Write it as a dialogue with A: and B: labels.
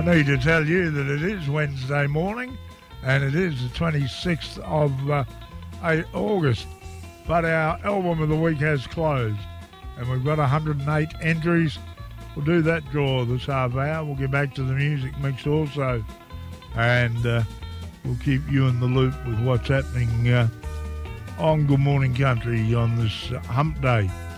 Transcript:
A: I need to tell you that it is Wednesday morning and it is the 26th of August, but our album of the week has closed and we've got 108 entries. We'll do that draw this half hour. We'll get back to the music mix also, and we'll keep you in the loop with what's happening on Good Morning Country on this hump day.